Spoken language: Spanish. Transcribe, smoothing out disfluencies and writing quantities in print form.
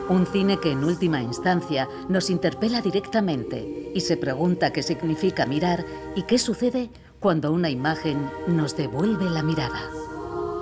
Un cine que en última instancia nos interpela directamente y se pregunta qué significa mirar y qué sucede cuando una imagen nos devuelve la mirada.